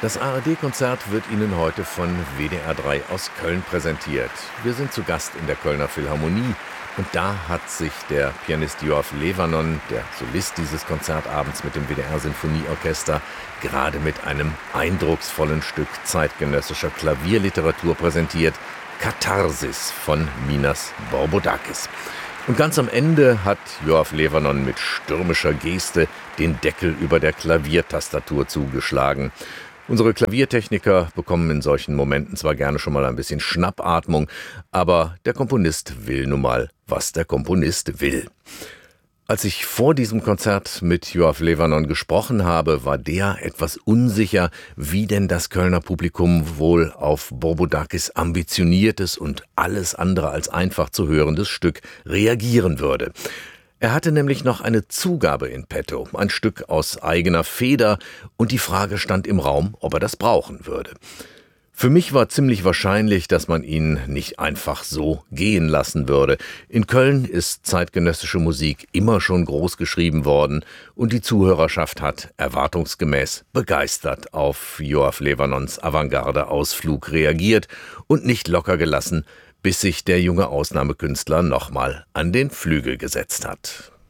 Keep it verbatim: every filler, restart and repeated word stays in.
Das A R D-Konzert wird Ihnen heute von W D R drei aus Köln präsentiert. Wir sind zu Gast in der Kölner Philharmonie und da hat sich der Pianist Yoav Levanon, der Solist dieses Konzertabends mit dem W D R-Sinfonieorchester, gerade mit einem eindrucksvollen Stück zeitgenössischer Klavierliteratur präsentiert, Katharsis von Minas Borbodakis. Und ganz am Ende hat Yoav Levanon mit stürmischer Geste den Deckel über der Klaviertastatur zugeschlagen. Unsere Klaviertechniker bekommen in solchen Momenten zwar gerne schon mal ein bisschen Schnappatmung, aber der Komponist will nun mal, was der Komponist will. Als ich vor diesem Konzert mit Yoav Levanon gesprochen habe, war der etwas unsicher, wie denn das Kölner Publikum wohl auf Borbodakis ambitioniertes und alles andere als einfach zu hörendes Stück reagieren würde. Er hatte nämlich noch eine Zugabe in petto, ein Stück aus eigener Feder, und die Frage stand im Raum, ob er das brauchen würde. Für mich war ziemlich wahrscheinlich, dass man ihn nicht einfach so gehen lassen würde. In Köln ist zeitgenössische Musik immer schon groß geschrieben worden und die Zuhörerschaft hat erwartungsgemäß begeistert auf Yoav Levanons Avantgarde-Ausflug reagiert und nicht locker gelassen, bis sich der junge Ausnahmekünstler nochmal an den Flügel gesetzt hat.